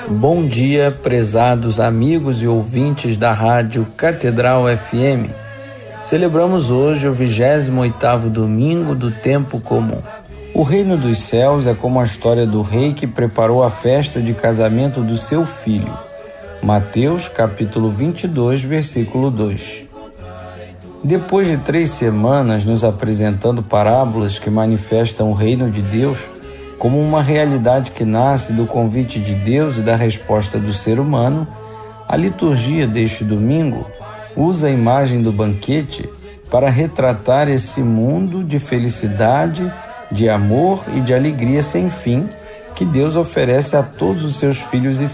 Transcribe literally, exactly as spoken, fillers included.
Bom dia, prezados amigos e ouvintes da Rádio Catedral F M. Celebramos hoje o vigésimo oitavo domingo do tempo comum. O reino dos céus é como a história do rei que preparou a festa de casamento do seu filho. Mateus capítulo vinte e dois, versículo dois. Depois de três semanas nos apresentando parábolas que manifestam o reino de Deus como uma realidade que nasce do convite de Deus e da resposta do ser humano, a liturgia deste domingo usa a imagem do banquete para retratar esse mundo de felicidade, de amor e de alegria sem fim que Deus oferece a todos os seus filhos e